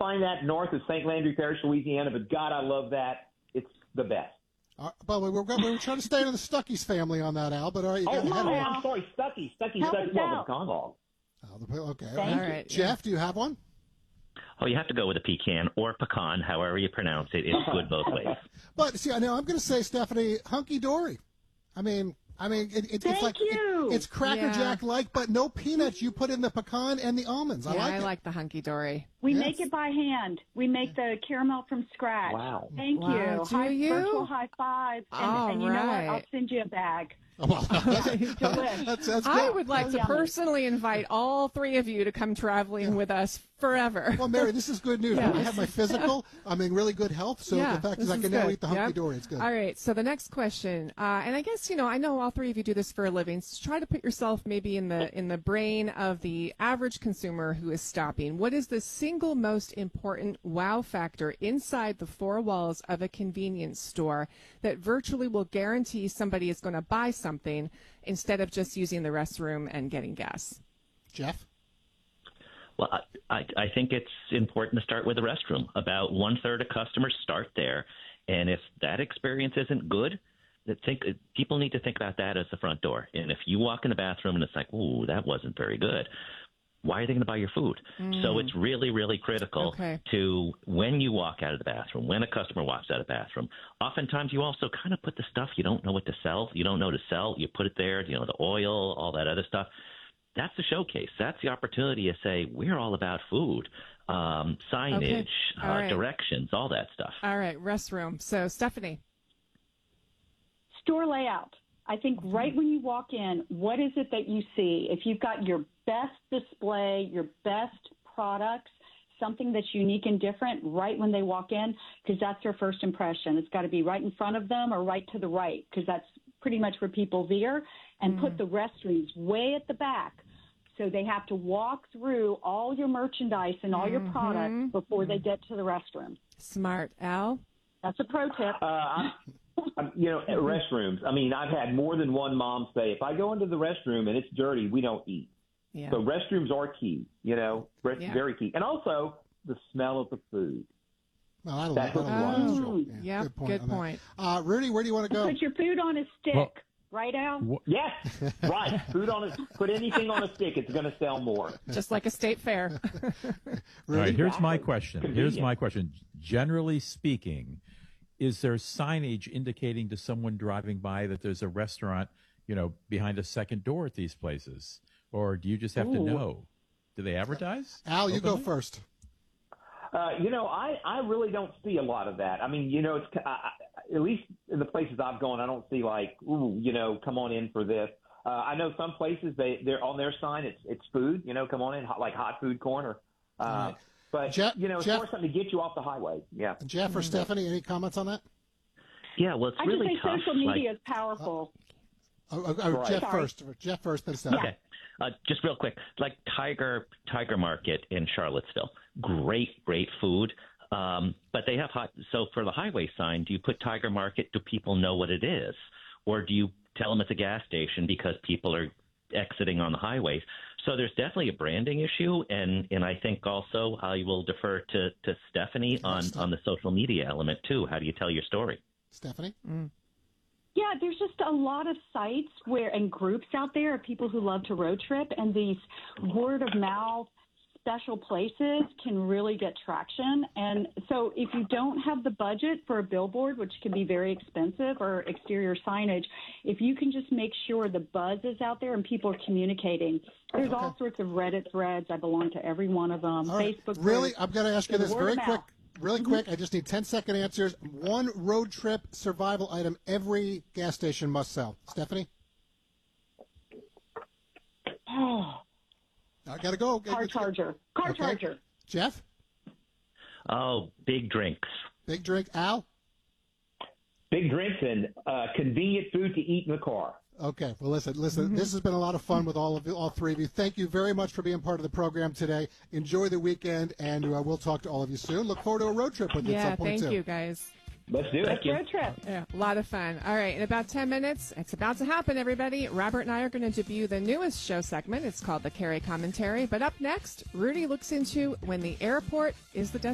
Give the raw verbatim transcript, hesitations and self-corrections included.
find that north of Saint Landry Parish, Louisiana, but God, I love that. It's the best. Uh, but we were, we were trying to stay in the Stuckey's family on that, Al. But all right, you oh, got ahead oh, of I'm sorry, Stuckey. Stuckey, Help Stuckey, us well, out. the pecan log. Oh, okay. Thank all you. right. Jeff, do you have one? Oh, you have to go with a pecan or pecan, however you pronounce it. It's good both ways. But see, I know I'm going to say, Stephanie, hunky dory. I mean, I mean, it, it, Thank it's like you. It, it's Cracker Yeah. Jack like, but no peanuts. You put in the pecan and the almonds. I yeah, like I it. like the hunky dory. We Yes. make it by hand. We make the caramel from scratch. Wow. Thank Wow, you. do high, you? Virtual high five. And, All and you know what? I'll right. send you a bag. Oh, well, Delish. that's, that's I good. would like So to yummy. personally invite all three of you to come traveling with us forever. Well, Mary, this is good news. Yes. I have my physical. I'm in really good health. So Yeah, the fact this is I is can now good. eat the hunky Yep. dory. It's good. All right, so the next question, uh, and I guess you know, I know all three of you do this for a living. So try to put yourself maybe in the in the brain of the average consumer who is stopping. What is the single most important wow factor inside the four walls of a convenience store that virtually will guarantee somebody is going to buy something instead of just using the restroom and getting gas? Jeff? Well, I, I, I think it's important to start with the restroom. About one third of customers start there, and if that experience isn't good, that think people need to think about that as the front door. And if you walk in the bathroom and it's like, "Ooh, that wasn't very good," why are they going to buy your food? Mm. So it's really, really critical Okay. to when you walk out of the bathroom, when a customer walks out of the bathroom. Oftentimes, you also kind of put the stuff you don't know what to sell. You don't know to sell. You put it there. You know, the oil, all that other stuff. That's the showcase. That's the opportunity to say, we're all about food, um, signage, Okay. All uh, right. directions, all that stuff. All right, restroom. So Stephanie. Store layout. I think right when you walk in, what is it that you see? If you've got your best display, your best products, something that's unique and different right when they walk in, because that's their first impression. It's got to be right in front of them or right to the right, because that's pretty much where people veer, and put the restrooms way at the back. So they have to walk through all your merchandise and all your products before they get to the restroom. Smart. Al? That's a pro tip. Uh, I'm, I'm, you know, at restrooms. I mean, I've had more than one mom say, if I go into the restroom and it's dirty, we don't eat. Yeah. So restrooms are key, you know, re- Yeah. very key. And also the smell of the food. Well, I don't That's know. what I don't we know. want. Yeah, Yep, good point. good on that. point. Uh, Rudy, where do you want to go? Put your food on a stick, Well- right, Al? Yes, right. Food on a, put anything on a stick. It's going to sell more. Just like a state fair. All Rudy? right, here's my Exactly. question. Here's Convenient. my question. Generally speaking, is there signage indicating to someone driving by that there's a restaurant, you know, behind a second door at these places? Or do you just have to Ooh. know? Do they advertise? Al, you go openly? first. Uh, you know, I, I really don't see a lot of that. I mean, you know, it's I, I- at least in the places I've gone, I don't see like, ooh, you know, come on in for this. Uh, I know some places they they're on their sign. It's it's food, you know, come on in, hot, like hot food corner. Uh, Right. But Jeff- you know, it's Jeff- more something to get you off the highway. Yeah. Jeff or Stephanie, any comments on that? Yeah, well, it's I really just say tough. social media like- is powerful. Oh, oh, oh, Right. Jeff Sorry. first. Jeff first, then Stephanie. Okay. Uh, just real quick, like Tiger Tiger Market in Charlottesville, great, great food. Um, but they have hot. So for the highway sign, do you put Tiger Market? Do people know what it is, or do you tell them it's a gas station because people are exiting on the highways? So there's definitely a branding issue, and, and I think also I will defer to, to Stephanie on, on the social media element too. How do you tell your story? Stephanie? Yeah, there's just a lot of sites where and groups out there of people who love to road trip, and these word of mouth special places can really get traction. And so if you don't have the budget for a billboard, which can be very expensive, or exterior signage, if you can just make sure the buzz is out there and people are communicating. There's Okay. all sorts of Reddit threads. I belong to every one of them. All right. Facebook Really, groups. I'm going to ask you So this word very of quick. mouth. Really quick. I just need ten second answers. One road trip survival item every gas station must sell. Stephanie? Oh, I got to go. car charger. Car Okay. charger. Jeff? Oh, big drinks. Big drink. Al? Big drinks and uh, convenient food to eat in the car. Okay. Well, listen, listen. This has been a lot of fun with all of you, all three of you. Thank you very much for being part of the program today. Enjoy the weekend, and uh, we'll talk to all of you soon. Look forward to a road trip with you at Yeah, some point, thank too. you, guys. Let's do it. Thank you. Road trip. Yeah, a lot of fun. All right, in about ten minutes, it's about to happen, everybody. Robert and I are going to debut the newest show segment. It's called The Carrie Commentary. But up next, Rudy looks into when the airport is the destination.